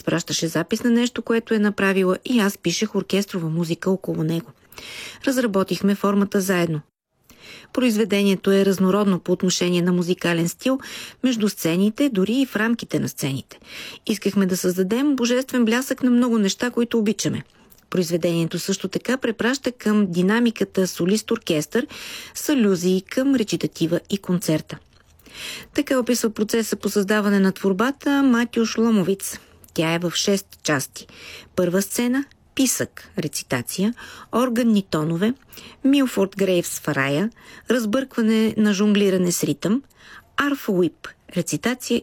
изпращаше запис на нещо, което е направила, и аз пишех оркестрова музика около него. Разработихме формата заедно. Произведението е разнородно по отношение на музикален стил, между сцените, дори и в рамките на сцените. Искахме да създадем божествен блясък на много неща, които обичаме. Произведението също така препраща към динамиката солист-оркестър с алюзии към речитатива и концерта. Така описва процеса по създаване на творбата Матюш Ломовиц. Тя е в 6 части. Първа сцена – писък, рецитация, органни тонове, Милфорд Грейвс в рая, разбъркване на жонглиране с ритъм, арфа уип, рецитация